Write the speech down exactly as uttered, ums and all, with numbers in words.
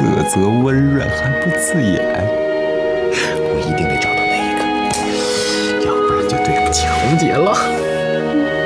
色泽温润还不刺眼，我一定得找到那个，要不然就对不起红姐了。